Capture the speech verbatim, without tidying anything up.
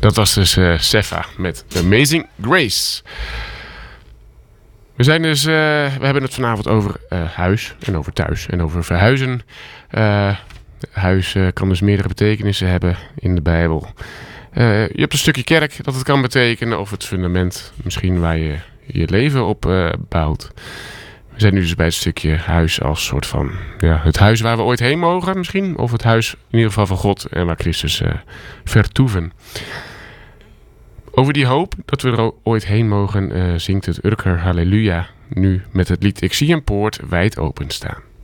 Dat was dus uh, Sefa met Amazing Grace. We zijn dus, uh, we hebben het vanavond over uh, huis en over thuis en over verhuizen. Uh, huis uh, kan dus meerdere betekenissen hebben in de Bijbel. Uh, je hebt een stukje kerk dat het kan betekenen, of het fundament misschien waar je je leven op uh, bouwt. We zijn nu dus bij het stukje huis als soort van ja, het huis waar we ooit heen mogen misschien. Of het huis in ieder geval van God en waar Christus uh, vertoeven. Over die hoop dat we er ooit heen mogen uh, zingt het Urker Halleluja nu met het lied Ik zie een poort wijd open staan.